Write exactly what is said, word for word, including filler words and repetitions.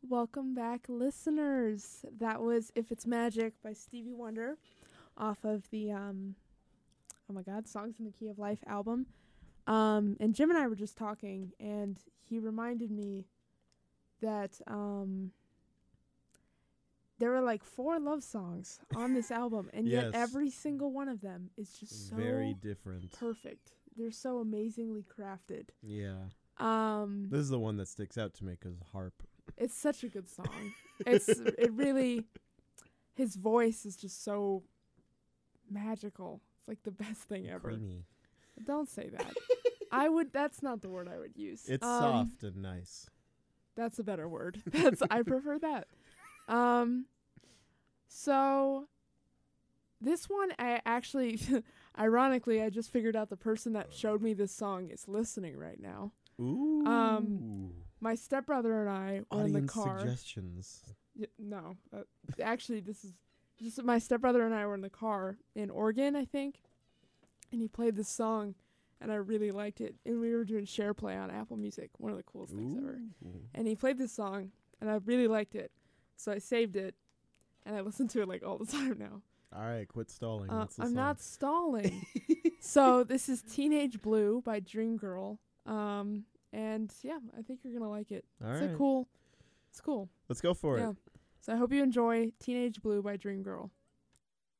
Welcome back, listeners. That was If It's Magic by Stevie Wonder off of the, um, oh my god, Songs in the Key of Life album. Um, and Jim and I were just talking, and he reminded me that um, there were like four love songs on this album, and Yes. yet every single one of them is just so Very different. perfect. They're so amazingly crafted. Yeah. Um, This is the one that sticks out to me because harp. It's such a good song. It's it really, his voice is just so magical. It's like the best thing ever. Creamy. Don't say that. I would. That's not the word I would use. It's Um, soft and nice. That's a better word. That's I prefer that. Um, so this one I actually, ironically, I just figured out the person that showed me this song is listening right now. Ooh. Um, My stepbrother and I were in the Audience car. suggestions. Y- no, uh, actually, this is just my stepbrother and I were in the car in Oregon, I think, and he played this song, and I really liked it. And we were doing share play on Apple Music, one of the coolest things ever. Ooh. And he played this song, and I really liked it, so I saved it, and I listen to it like all the time now. All right, quit stalling. Uh, What's the I'm song? not stalling. So this is Teenage Blue by Dreamgirl. Um, and yeah, I think you're gonna like it. All it's right. a cool. It's cool. Let's go for Yeah. it. So I hope you enjoy Teenage Blue by Dreamgirl.